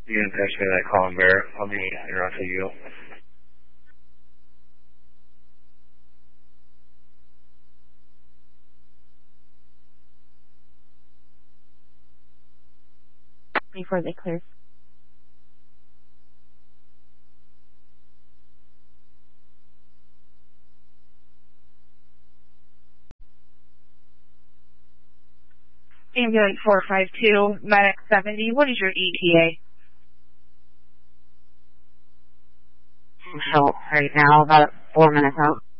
You can text me that call and bear. I'll be interrupted you. Before they clear. Ambulance 452, Medic 70, what is your ETA? So, right now, about 4 minutes out.